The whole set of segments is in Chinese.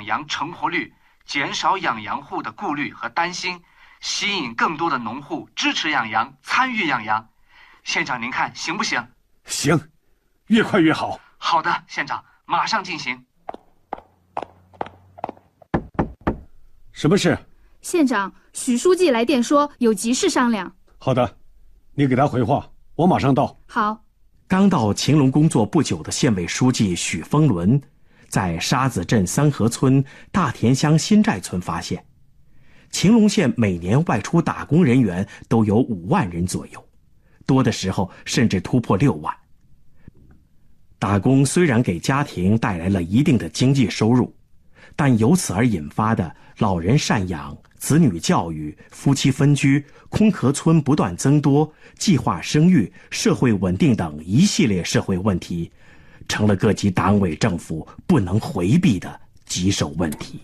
羊成活率，减少养羊户的顾虑和担心，吸引更多的农户支持养羊，参与养羊。县长您看行不行？ 行，越快越好。 好的，县长，马上进行。 什么事？ 县长，许书记来电说有急事商量。 好的，你给他回话，我马上到。 好。 刚到秦龙工作不久的县委书记许丰伦，在沙子镇三河村大田乡新寨村发现，秦龙县每年外出打工人员都有5万人左右，多的时候甚至突破6万。打工虽然给家庭带来了一定的经济收入，但由此而引发的老人赡养、子女教育、夫妻分居、空壳村不断增多、计划生育、社会稳定等一系列社会问题，成了各级党委政府不能回避的棘手问题。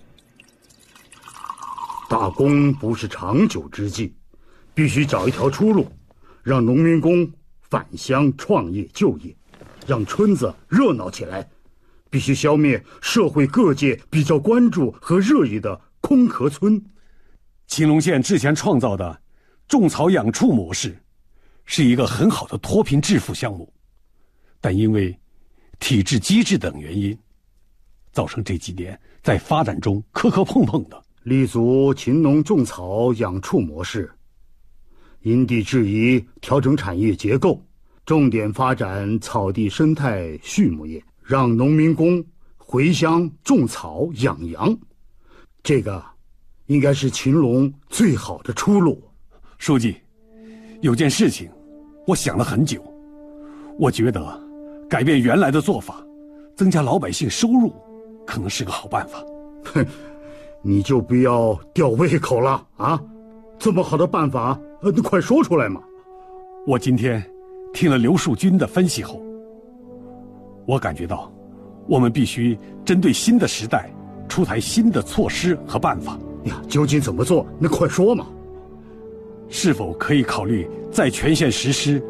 打工不是长久之计，必须找一条出路，让农民工返乡创业就业，让村子热闹起来。必须消灭社会各界比较关注和热议的空壳村。 秦龙县之前创造的种草养畜模式是一个很好的脱贫致富项目，但因为体制机制等原因，造成这几年在发展中磕磕碰碰的。 立足秦农种草养畜模式，因地制宜调整产业结构，重点发展草地生态畜牧业，让农民工回乡种草养羊，这个应该是秦龙最好的出路。 书记，有件事情我想了很久，我觉得改变原来的做法，增加老百姓收入，可能是个好办法。 哼，你就不要吊胃口了啊！这么好的办法，你快说出来嘛！ 我今天听了刘树军的分析后，我感觉到我们必须针对新的时代出台新的措施和办法。 呀，究竟怎么做？那快说嘛！ 是否可以考虑在全县实施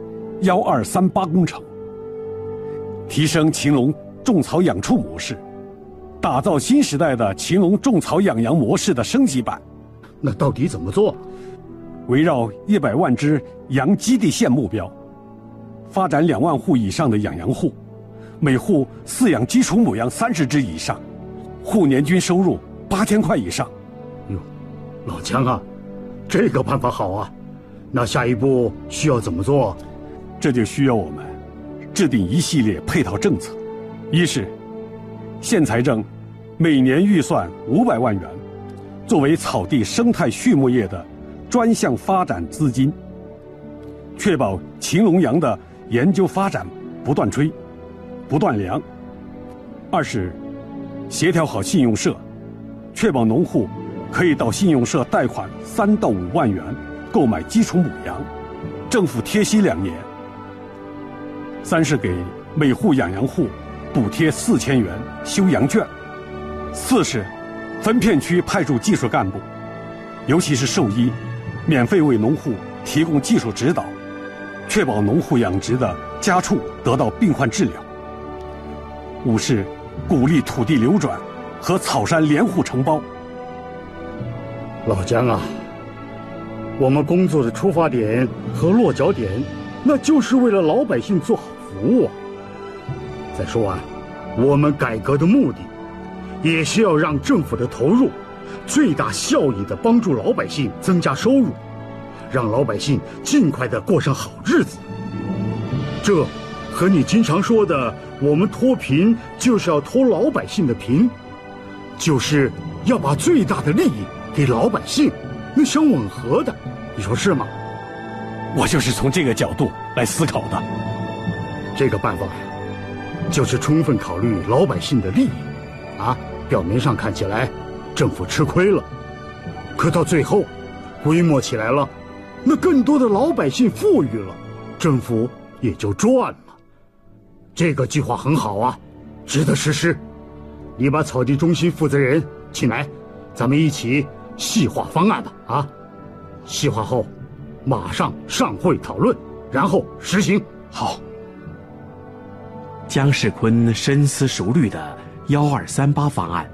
1238工程，提升秦龙种草养畜模式，打造新时代的秦龙种草养羊模式的升级版？ 那到底怎么做？ 围绕100万只羊基地县目标，发展2万户以上的养羊户，每户饲养基础母羊30只以上，户年均收入8000块以上。 哟，老姜啊，这个办法好啊！那下一步需要怎么做？ 这就需要我们制定一系列配套政策。一是县财政每年预算500万元，作为草地生态畜牧业的专项发展资金，确保秦龙羊的研究发展不断追、不断粮。二是协调好信用社，确保农户可以到信用社贷款3到5万元购买基础母羊，政府贴息2年。三是给每户养羊户补贴4000元修羊圈。四是分片区派驻技术干部，尤其是兽医，免费为农户提供技术指导，确保农户养殖的家畜得到病患治疗。五是鼓励土地流转和草山连户承包。 老姜啊，我们工作的出发点和落脚点，那就是为了老百姓做好服务啊。再说啊，我们改革的目的，也是要让政府的投入最大效益地帮助老百姓增加收入，让老百姓尽快地过上好日子。这和你经常说的我们脱贫就是要脱老百姓的贫，就是要把最大的利益给老百姓，那相吻合的，你说是吗？ 我就是从这个角度来思考的。 这个办法就是充分考虑老百姓的利益啊，表面上看起来政府吃亏了，可到最后规模起来了，那更多的老百姓富裕了，政府也就赚了。这个计划很好啊，值得实施。你把草地中心负责人请来，咱们一起细化方案吧啊！细化后马上上会讨论，然后实行。 好。 姜世坤深思熟虑的1238方案，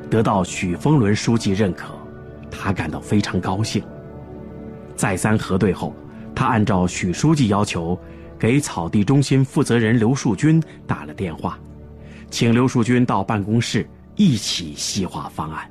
得到许丰伦书记认可，他感到非常高兴。再三核对后，他按照许书记要求，给草地中心负责人刘树军打了电话，请刘树军到办公室一起细化方案。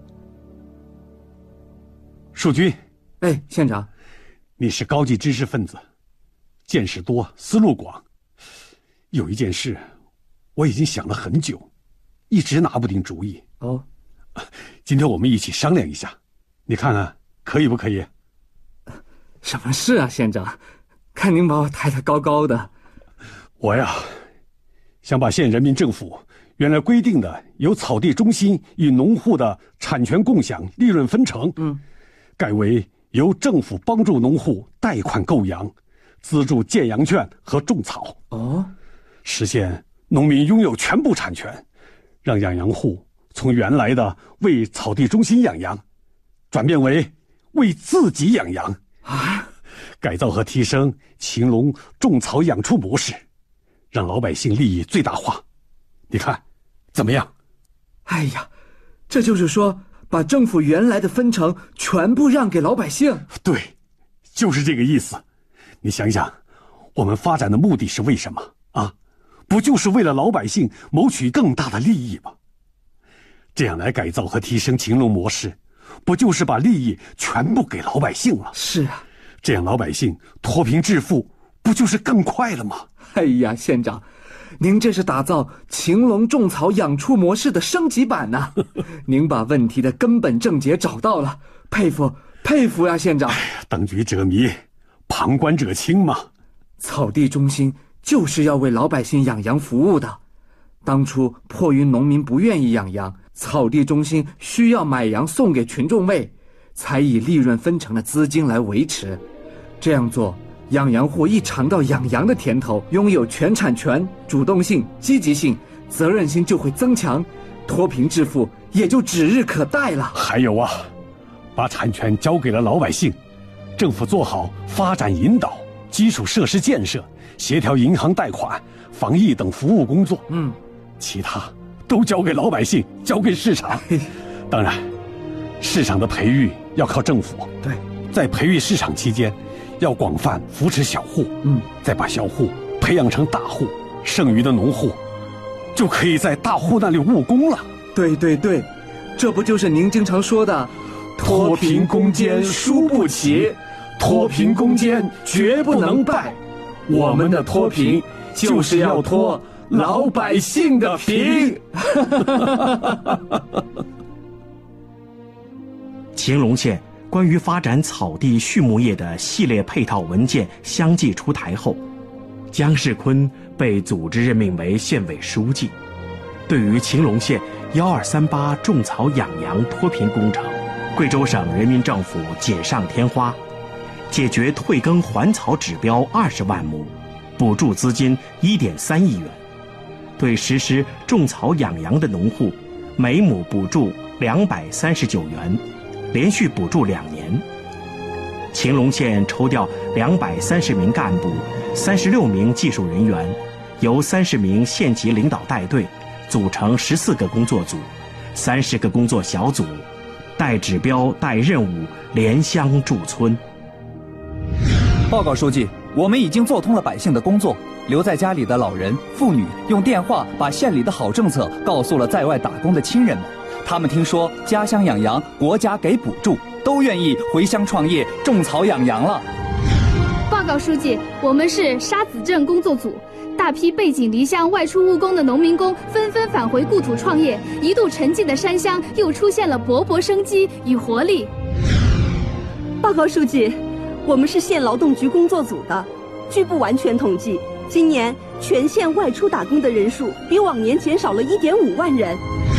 树军， 哎，县长， 你是高级知识分子，见识多，思路广。有一件事，我已经想了很久，一直拿不定主意。 哦， 今天我们一起商量一下，你看看可以不可以？ 什么事啊，县长？看您把我抬得高高的。 我呀，想把县人民政府原来规定的由草地中心与农户的产权共享、利润分成，改为由政府帮助农户贷款购羊、资助建羊圈和种草。 哦， 实现农民拥有全部产权，让养羊户从原来的为草地中心养羊，转变为为自己养羊啊！ 改造和提升秦陇种草养畜模式，让老百姓利益最大化。你看怎么样？ 哎呀，这就是说把政府原来的分成全部让给老百姓。 对，就是这个意思。你想想，我们发展的目的是为什么啊？不就是为了老百姓谋取更大的利益吗？这样来改造和提升秦陇模式，不就是把利益全部给老百姓了？ 是啊， 这样老百姓脱贫致富，不就是更快了吗？ 哎呀，县长，您这是打造秦陇种草养畜模式的升级版呐！您把问题的根本症结找到了，佩服佩服呀，县长！ 当局者迷，旁观者清嘛。 草地中心就是要为老百姓养羊服务的。当初迫于农民不愿意养羊，草地中心需要买羊送给群众喂，才以利润分成的资金来维持。这样做，养羊户一尝到养羊的甜头，拥有全产权，主动性、积极性、责任心就会增强，脱贫致富也就指日可待了。 还有啊，把产权交给了老百姓，政府做好发展引导、基础设施建设、协调银行贷款、防疫等服务工作。其他都交给老百姓，交给市场。当然，市场的培育要靠政府。 对， 在培育市场期间，要广泛扶持小户。再把小户培养成大户，剩余的农户就可以在大户那里务工了。 对对对，这不就是您经常说的脱贫攻坚输不起，脱贫攻坚绝不能败。我们的脱贫就是要脱老百姓的贫。 秦陇县关于发展草地畜牧业的系列配套文件相继出台后，姜世坤被组织任命为县委书记。对于秦陇县1238种草养羊脱贫工程，贵州省人民政府锦上添花，解决退耕还草指标20万亩，补助资金1.3亿元。对实施种草养羊的农户，每亩补助239元，连续补助2年。秦陇县抽调230名干部、36名技术人员，由30名县级领导带队，组成14个工作组、30个工作小组，带指标、带任务，联乡驻村。 报告书记，我们已经做通了百姓的工作。留在家里的老人、妇女用电话把县里的好政策告诉了在外打工的亲人们。他们听说家乡养羊，国家给补助，都愿意回乡创业，种草养羊了。 报告书记，我们是沙子镇工作组，大批背井离乡外出务工的农民工纷纷返回故土创业，一度沉寂的山乡又出现了勃勃生机与活力。 报告书记，我们是县劳动局工作组的，据不完全统计，今年全县外出打工的人数比往年减少了1.5万人。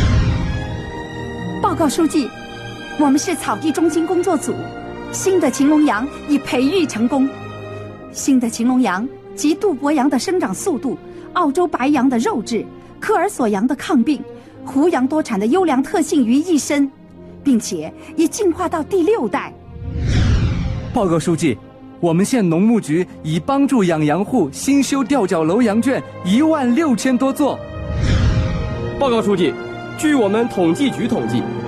报告书记，我们是草地中心工作组，新的秦陇羊已培育成功。新的秦陇羊集杜博羊的生长速度、澳洲白羊的肉质、科尔索羊的抗病、胡羊多产的优良特性于一身，并且已进化到第6代。 报告书记，我们县农牧局已帮助养羊户新修吊脚楼羊圈16000多座。 报告书记， 据我们统计局统计，